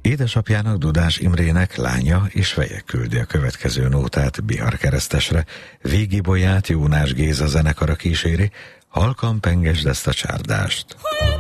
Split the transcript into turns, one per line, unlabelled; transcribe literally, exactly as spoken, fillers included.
Édesapjának, Dudás Imrének lánya és feje küldi a következő nótát Bihar keresztesre. Végi Bolyát Jónás Géza zenekara kíséri, halkan pengesd ezt a csárdást.